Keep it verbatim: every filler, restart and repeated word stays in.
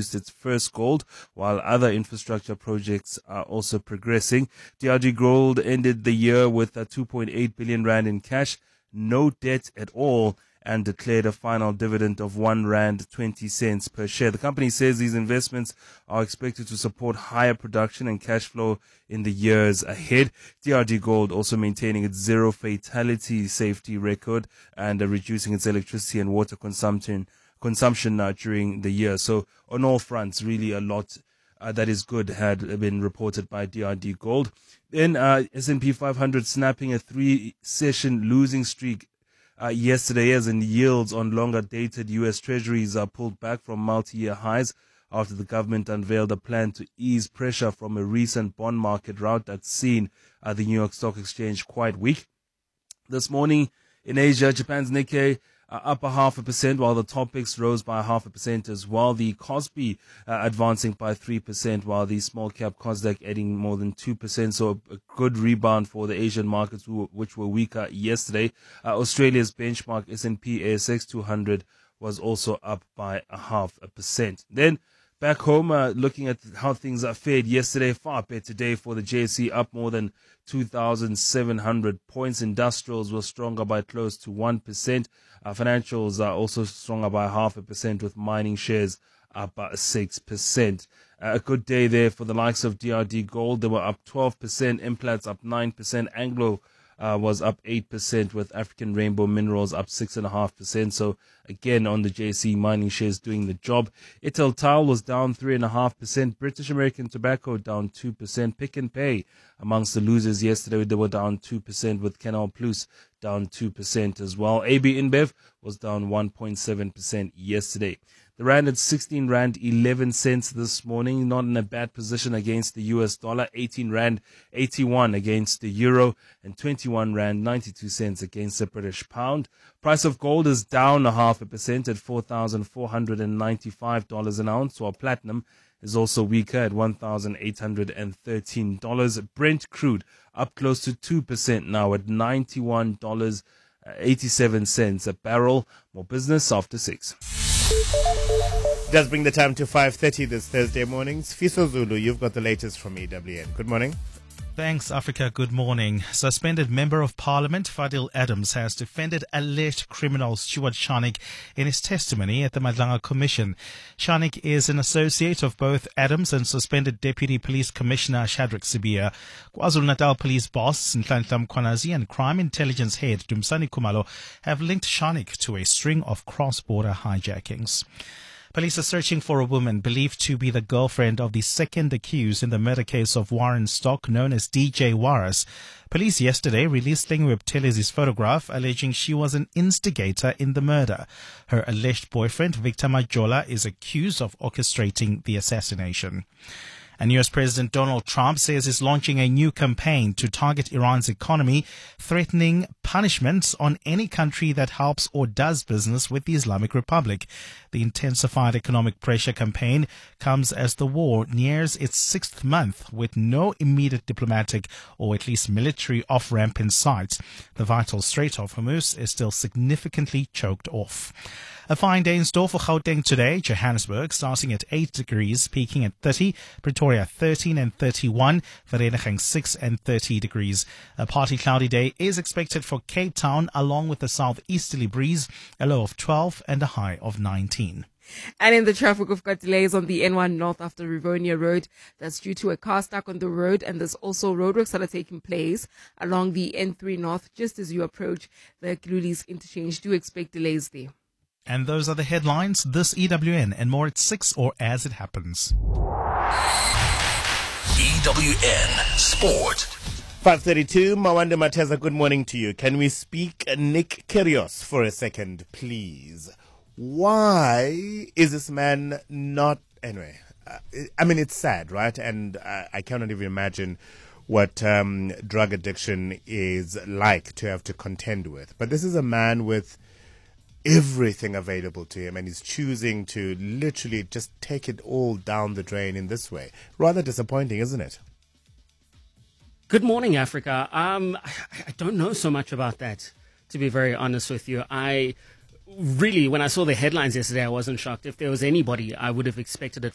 produced its first gold, while other infrastructure projects are also progressing. D R D Gold ended the year with a two point eight billion rand in cash, no debt at all, and declared a final dividend of one rand twenty cents per share. The company says these investments are expected to support higher production and cash flow in the years ahead. D R D Gold also maintaining its zero fatality safety record and uh, reducing its electricity and water consumption consumption uh, during the year. So on all fronts, really a lot uh, that is good had been reported by D R D Gold. Then uh, S and P five hundred snapping a three-session losing streak Uh, yesterday, as in yields on longer-dated U S Treasuries are pulled back from multi-year highs after the government unveiled a plan to ease pressure from a recent bond market rout that's seen uh, the New York Stock Exchange quite weak. This morning in Asia, Japan's Nikkei uh, up a half a percent, while the Topix rose by a half a percent as well. The Kospi uh, advancing by three percent, while the small cap Kosdaq adding more than two percent. So a, a good rebound for the Asian markets, who, which were weaker yesterday. Uh, Australia's benchmark S and P A S X two hundred was also up by a half a percent. Then back home, uh, looking at how things are fared yesterday, far better day for the J S E, up more than two thousand seven hundred points. Industrials were stronger by close to one percent. Uh, financials are also stronger by half a percent, with mining shares up by six percent. Uh, a good day there for the likes of D R D Gold. They were up twelve percent. Implats up nine percent. Anglo Uh, was up eight percent, with African Rainbow Minerals up six point five percent. So again, on the J S E, mining shares doing the job. Italtal was down three point five percent. British American Tobacco down two percent. Pick and Pay amongst the losers yesterday, they were down two percent, with Canal Plus down two percent as well. A B InBev was down one point seven percent yesterday. The rand at sixteen rand eleven cents this morning, not in a bad position against the U S dollar. eighteen rand eighty-one against the euro, and twenty-one rand ninety-two cents against the British pound. Price of gold is down a half a percent at four thousand four hundred ninety-five dollars an ounce, while platinum is also weaker at one thousand eight hundred thirteen dollars. Brent crude up close to two percent now at ninety-one dollars and eighty-seven cents a barrel. More business after six. Does bring the time to five thirty this Thursday morning. Fiso Zulu, you've got the latest from E W N. Good morning. Thanks, Africa. Good morning. Suspended Member of Parliament Fadil Adams has defended alleged criminal Stuart Sharnik in his testimony at the Madlanga Commission. Sharnik is an associate of both Adams and suspended Deputy Police Commissioner Shadrack Sibia. KwaZulu-Natal Police Boss Nhlanhla Mkhwanazi and Crime Intelligence Head Dumsani Kumalo have linked Sharnik to a string of cross-border hijackings. Police are searching for a woman believed to be the girlfriend of the second accused in the murder case of Warren Stock, known as D J Warras. Police yesterday released Lingwe Buthelez's photograph, alleging she was an instigator in the murder. Her alleged boyfriend, Victor Majola, is accused of orchestrating the assassination. And U S President Donald Trump says he's launching a new campaign to target Iran's economy, threatening punishments on any country that helps or does business with the Islamic Republic. The intensified economic pressure campaign comes as the war nears its sixth month with no immediate diplomatic or at least military off-ramp in sight. The vital Strait of Hormuz is still significantly choked off. A fine day in store for Gauteng today. Johannesburg starting at eight degrees, peaking at thirty. Pretoria thirteen and thirty-one. Vereeniging six and thirty degrees. A partly cloudy day is expected for Cape Town, along with a southeasterly breeze, a low of twelve and a high of nineteen. And in the traffic, we've got delays on the N one North after Rivonia Road. That's due to a car stuck on the road, and there's also roadworks that are taking place along the N three North just as you approach the Kilulis interchange. Do expect delays there. And those are the headlines. This E W N and more at six or as it happens. E W N Sport. five thirty-two, Mawande Mateza, good morning to you. Can we speak Nick Kyrgios for a second, please? Why is this man not... Anyway, uh, I mean, it's sad, right? And uh, I cannot even imagine what um, drug addiction is like to have to contend with. But this is a man with everything available to him, and he's choosing to literally just take it all down the drain in this way. Rather disappointing, isn't it? Good morning, Africa. Um, I, I don't know so much about that, to be very honest with you. I really, when I saw the headlines yesterday, I wasn't shocked. If there was anybody, I would have expected it